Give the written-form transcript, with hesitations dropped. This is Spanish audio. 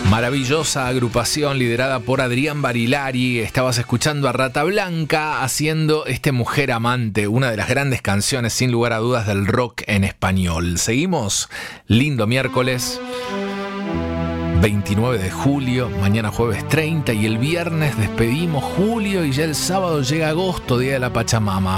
Maravillosa agrupación liderada por Adrián Barilari. Estabas escuchando a Rata Blanca haciendo Mujer Amante, una de las grandes canciones sin lugar a dudas del rock en español. Seguimos, lindo miércoles 29 de julio, mañana jueves 30 y el viernes despedimos julio y ya el sábado llega agosto, Día de la Pachamama.